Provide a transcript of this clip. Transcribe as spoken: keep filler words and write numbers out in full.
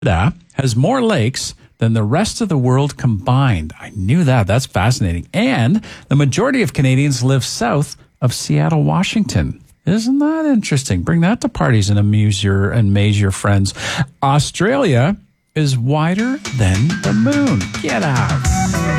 Canada has more lakes than the rest of the world combined. I knew that. That's fascinating. And the majority of Canadians live south of Seattle, Washington. Isn't that interesting? Bring that to parties and amuse your and amaze your friends. Australia is wider than the moon. Get out.